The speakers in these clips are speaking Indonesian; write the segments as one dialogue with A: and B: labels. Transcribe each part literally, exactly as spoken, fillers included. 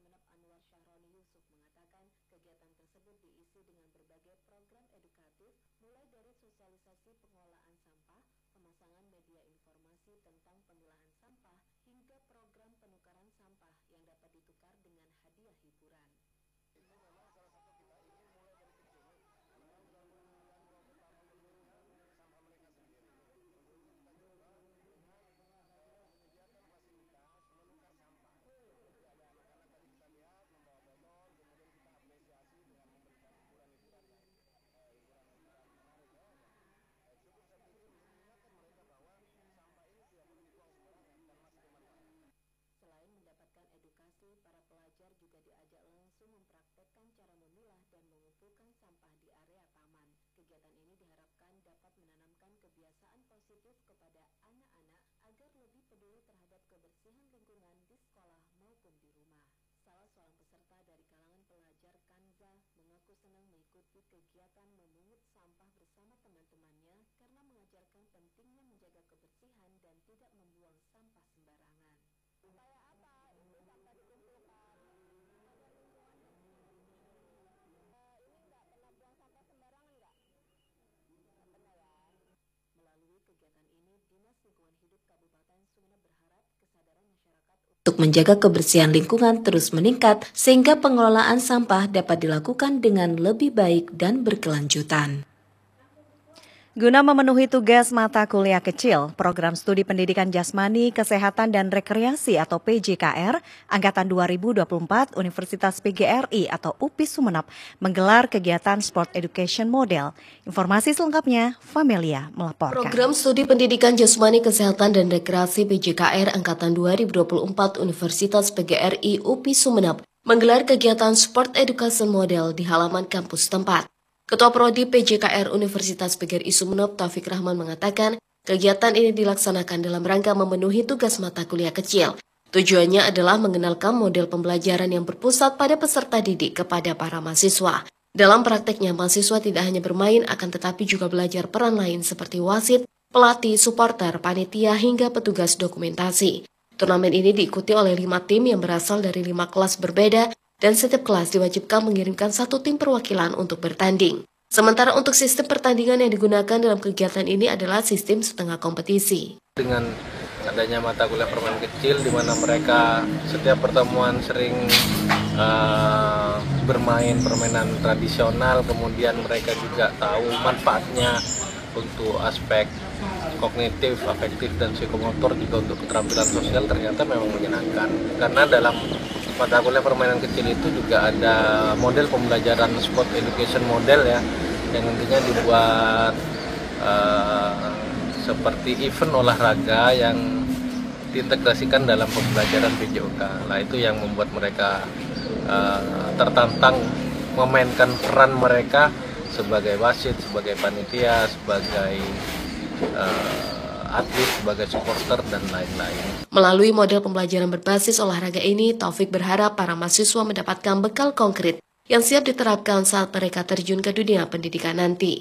A: Sumeneb Anwar Syahroni Yusuf mengatakan kegiatan tersebut diisi dengan berbagai program edukatif mulai dari sosialisasi pengelolaan sampah, pemasangan media informasi tentang pemilahan sampah, hingga program penukaran sampah yang dapat ditukar dengan hadiah hiburan.
B: Itu memang salah satu kita ingin mulai dari kecil, memang sudah menggunakan rok utama menurunkan sampah mereka sendiri. Untuk itu kita coba dengan uh, menyediakan fasilitas menukar sampah. Jadi ada anak-anak tadi kita lihat membawa botol, kemudian kita apresiasi dengan memberikan hiburan-hiburan yang uh, hiburan-hiburan menarik ya. Uh, cukup saya pikir untuk mengingatkan mereka bahwa sampah ini tidak perlu dibuang sembarangan dan masih bermanfaat.
A: Selain mendapatkan edukasi, para pelajar juga diajak langsung mempraktekkan cara memilah dan mengumpulkan sampah di area taman. Kegiatan ini diharapkan dapat menanamkan kebiasaan positif kepada anak-anak agar lebih peduli terhadap kebersihan lingkungan di sekolah maupun di rumah. Salah seorang peserta dari kalangan pelajar Kanza mengaku senang mengikuti kegiatan memungut sampah bersama teman-temannya karena mengajarkan pentingnya menjaga kebersihan dan tidak membuang sampah sembarangan.
C: Kayak apa itu sampah dikumpulkan agar lingkungan bersih. Uh, ini nggak pernah buang sampah sembarangan nggak? Nggak pernah ya.
A: Melalui kegiatan ini, Dinas Lingkungan Hidup Kabupaten Sumeneb berharap kesadaran masyarakat untuk menjaga kebersihan lingkungan terus meningkat sehingga pengelolaan sampah dapat dilakukan dengan lebih baik dan berkelanjutan.
D: Guna memenuhi tugas mata kuliah kecil, Program Studi Pendidikan Jasmani, Kesehatan dan Rekreasi atau P J K R Angkatan dua ribu dua puluh empat Universitas P G R I atau U P I Sumeneb menggelar kegiatan Sport Education Model. Informasi selengkapnya, Famelia melaporkan.
E: Program Studi Pendidikan Jasmani, Kesehatan dan Rekreasi P J K R Angkatan dua ribu dua puluh empat Universitas P G R I U P I Sumeneb menggelar kegiatan Sport Education Model di halaman kampus tempat. Ketua Prodi P J K R Universitas P G R I Sumeneb Taufik Rahman mengatakan, kegiatan ini dilaksanakan dalam rangka memenuhi tugas mata kuliah kecil. Tujuannya adalah mengenalkan model pembelajaran yang berpusat pada peserta didik kepada para mahasiswa. Dalam prakteknya, mahasiswa tidak hanya bermain, akan tetapi juga belajar peran lain seperti wasit, pelatih, supporter, panitia, hingga petugas dokumentasi. Turnamen ini diikuti oleh lima tim yang berasal dari lima kelas berbeda, dan setiap kelas diwajibkan mengirimkan satu tim perwakilan untuk bertanding. Sementara untuk sistem pertandingan yang digunakan dalam kegiatan ini adalah sistem setengah kompetisi.
F: Dengan adanya mata kuliah permainan kecil di mana mereka setiap pertemuan sering uh, bermain permainan tradisional, kemudian mereka juga tahu manfaatnya untuk aspek kognitif, afektif, dan psikomotor juga untuk keterampilan sosial, ternyata memang menyenangkan. Karena dalam mata kuliah permainan kecil itu juga ada model pembelajaran sport education model ya, yang nantinya dibuat uh, seperti event olahraga yang diintegrasikan dalam pembelajaran P J O K. Nah, itu yang membuat mereka uh, tertantang memainkan peran mereka sebagai wasit, sebagai panitia, sebagai uh, atlet, sebagai supporter, dan lain-lain.
E: Melalui model pembelajaran berbasis olahraga ini, Taufik berharap para mahasiswa mendapatkan bekal konkret yang siap diterapkan saat mereka terjun ke dunia pendidikan nanti.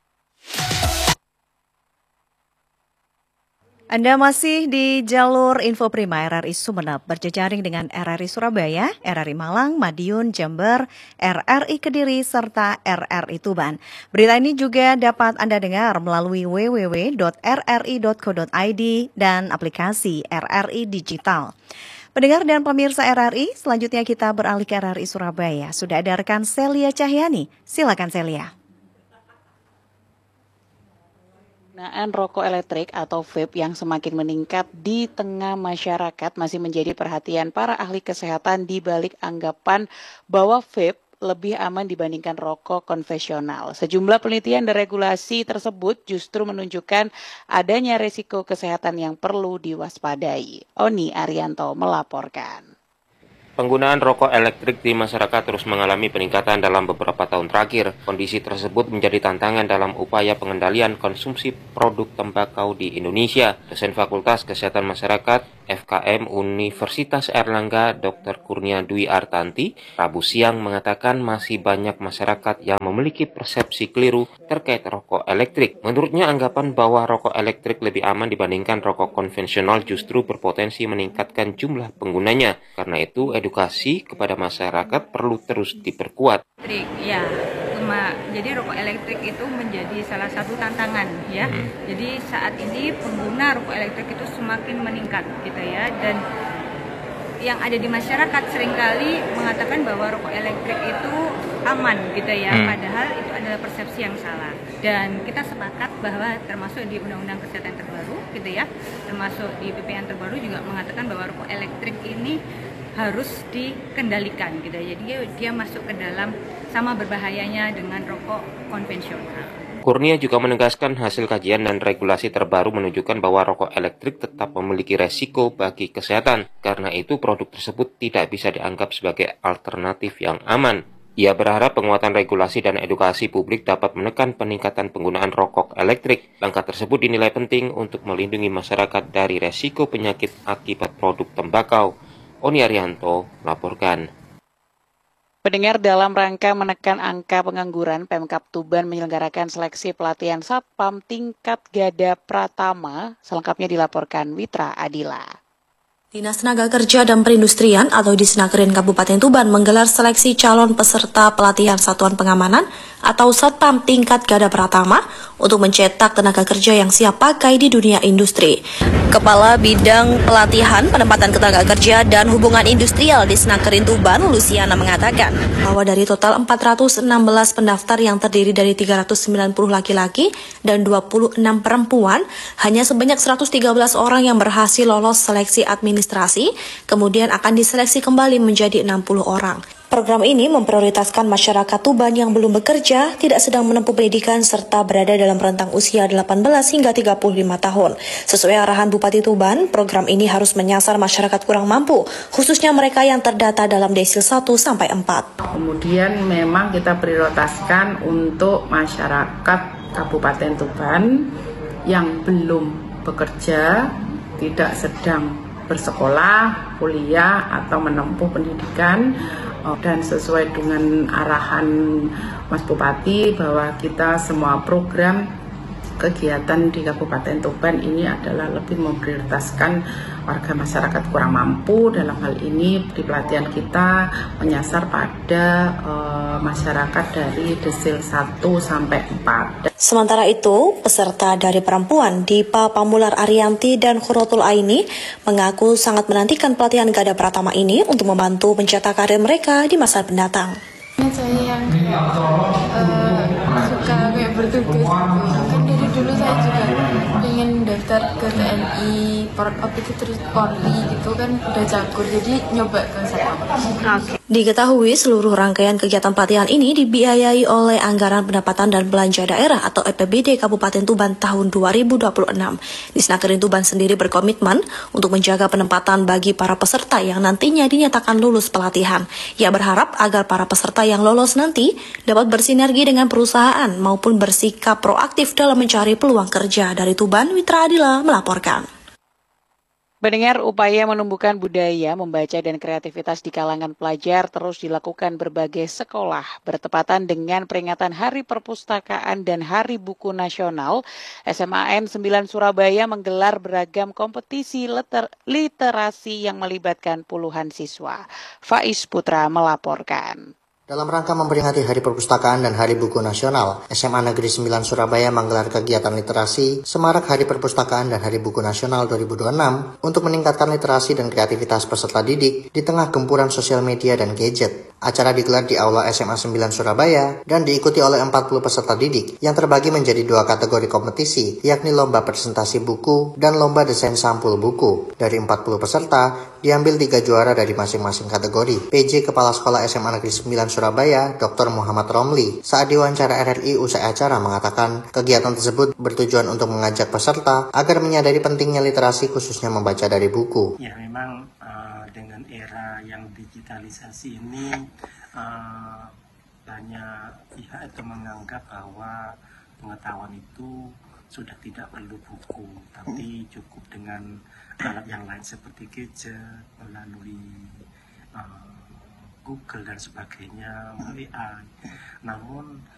D: Anda masih di jalur Info Prima R R I Sumeneb, berjejaring dengan R R I Surabaya, R R I Malang, Madiun, Jember, R R I Kediri, serta R R I Tuban. Berita ini juga dapat Anda dengar melalui w w w titik r r i titik co titik i d dan aplikasi R R I Digital. Pendengar dan pemirsa R R I, selanjutnya kita beralih ke R R I Surabaya. Sudah ada rekan Celia Cahyani. Silakan Celia.
G: Penggunaan rokok elektrik atau vape yang semakin meningkat di tengah masyarakat masih menjadi perhatian para ahli kesehatan di balik anggapan bahwa vape lebih aman dibandingkan rokok konvensional. Sejumlah penelitian dan regulasi tersebut justru menunjukkan adanya risiko kesehatan yang perlu diwaspadai. Oni Arianto melaporkan.
H: Penggunaan rokok elektrik di masyarakat terus mengalami peningkatan dalam beberapa tahun terakhir. Kondisi tersebut menjadi tantangan dalam upaya pengendalian konsumsi produk tembakau di Indonesia. Dosen Fakultas Kesehatan Masyarakat F K M Universitas Airlangga Doktor Kurnia Dwi Artanti, Rabu siang mengatakan masih banyak masyarakat yang memiliki persepsi keliru terkait rokok elektrik. Menurutnya, anggapan bahwa rokok elektrik lebih aman dibandingkan rokok konvensional justru berpotensi meningkatkan jumlah penggunanya. Karena itu, edukasi kepada masyarakat perlu terus diperkuat.
I: Ya, cuma jadi rokok elektrik itu menjadi salah satu tantangan ya. Hmm. Jadi saat ini pengguna rokok elektrik itu semakin meningkat gitu ya, dan yang ada di masyarakat seringkali mengatakan bahwa rokok elektrik itu aman gitu ya, hmm. padahal itu adalah persepsi yang salah. Dan kita sepakat bahwa termasuk di Undang-Undang Kesehatan terbaru gitu ya, termasuk di P P N terbaru juga mengatakan bahwa rokok elektrik ini harus dikendalikan gitu ya. Jadi dia masuk ke dalam sama berbahayanya dengan rokok konvensional.
H: Kurnia juga menegaskan hasil kajian dan regulasi terbaru menunjukkan bahwa rokok elektrik tetap memiliki resiko bagi kesehatan. Karena itu produk tersebut tidak bisa dianggap sebagai alternatif yang aman. Ia berharap penguatan regulasi dan edukasi publik dapat menekan peningkatan penggunaan rokok elektrik. Langkah tersebut dinilai penting untuk melindungi masyarakat dari resiko penyakit akibat produk tembakau. Oni Arianto melaporkan.
G: Pendengar, dalam rangka menekan angka pengangguran, Pemkab Tuban menyelenggarakan seleksi pelatihan Satpam tingkat Gada Pratama. Selengkapnya dilaporkan Witra Adila.
J: Dinas Tenaga Kerja dan Perindustrian atau Disnakerin Kabupaten Tuban menggelar seleksi calon peserta pelatihan Satuan Pengamanan atau Satpam tingkat Gada Pratama untuk mencetak tenaga kerja yang siap pakai di dunia industri. Kepala Bidang Pelatihan, Penempatan Ketenaga Kerja dan Hubungan Industrial Disnakerin Tuban, Luciana mengatakan bahwa dari total empat ratus enam belas pendaftar yang terdiri dari tiga ratus sembilan puluh laki-laki dan dua puluh enam perempuan, hanya sebanyak seratus tiga belas orang yang berhasil lolos seleksi administrasi, kemudian akan diseleksi kembali menjadi enam puluh orang. Program ini memprioritaskan masyarakat Tuban yang belum bekerja, tidak sedang menempuh pendidikan, serta berada dalam rentang usia delapan belas hingga tiga puluh lima tahun. Sesuai arahan Bupati Tuban, program ini harus menyasar masyarakat kurang mampu, khususnya mereka yang terdata dalam desil satu sampai empat.
K: Kemudian memang kita prioritaskan untuk masyarakat Kabupaten Tuban yang belum bekerja, tidak sedang bersekolah, kuliah, atau menempuh pendidikan. Dan sesuai dengan arahan Mas Bupati bahwa kita semua program kegiatan di Kabupaten Tuban ini adalah lebih memprioritaskan warga masyarakat kurang mampu. Dalam hal ini di pelatihan kita menyasar pada uh, masyarakat dari desil satu sampai empat.
J: Sementara itu, peserta dari perempuan Dipa Pamular Arianti dan Khuratul Aini mengaku sangat menantikan pelatihan Gada Pratama ini untuk membantu mencetak karir mereka di masa mendatang.
L: Saya yang uh, suka kayak bertugas, kan dari dulu saya juga pengen daftar ke T N I, Polri, terus Polri gitu kan udah cagur, jadi nyoba ke Satpam.
J: Diketahui seluruh rangkaian kegiatan pelatihan ini dibiayai oleh Anggaran Pendapatan dan Belanja Daerah atau A P B D Kabupaten Tuban tahun dua ribu dua puluh enam. Disnakerin Tuban sendiri berkomitmen untuk menjaga penempatan bagi para peserta yang nantinya dinyatakan lulus pelatihan. Ia berharap agar para peserta yang lolos nanti dapat bersinergi dengan perusahaan maupun bersikap proaktif dalam mencari peluang kerja. Dari Tuban, Witra Adila melaporkan.
G: Mendengar upaya menumbuhkan budaya, membaca dan kreativitas di kalangan pelajar terus dilakukan berbagai sekolah. Bertepatan dengan peringatan Hari Perpustakaan dan Hari Buku Nasional, S M A N sembilan Surabaya menggelar beragam kompetisi liter- literasi yang melibatkan puluhan siswa. Faiz Putra melaporkan.
M: Dalam rangka memperingati Hari Perpustakaan dan Hari Buku Nasional, S M A Negeri sembilan Surabaya menggelar kegiatan literasi Semarak Hari Perpustakaan dan Hari Buku Nasional dua ribu dua puluh enam untuk meningkatkan literasi dan kreativitas peserta didik di tengah gempuran sosial media dan gadget. Acara digelar di Aula S M A sembilan Surabaya dan diikuti oleh empat puluh peserta didik yang terbagi menjadi dua kategori kompetisi, yakni lomba presentasi buku dan lomba desain sampul buku. Dari empat puluh peserta, diambil tiga juara dari masing-masing kategori. P J Kepala Sekolah S M A Negeri sembilan Surabaya, Doktor Muhammad Romli, saat diwawancara R R I usai acara mengatakan kegiatan tersebut bertujuan untuk mengajak peserta agar menyadari pentingnya literasi khususnya membaca dari buku.
N: Ya memang uh, dengan era yang digitalisasi ini uh, banyak pihak itu menganggap bahwa pengetahuan itu sudah tidak perlu buku, tapi cukup dengan alat yang lain seperti gadget, melalui uh, Google dan sebagainya, A I. Namun